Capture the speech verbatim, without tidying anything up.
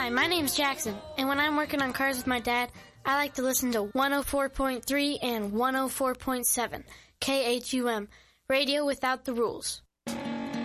Hi, my name's Jackson, and when I'm working on cars with my dad, I like to listen to one oh four point three and one oh four point seven, K H U M, Radio Without the Rules.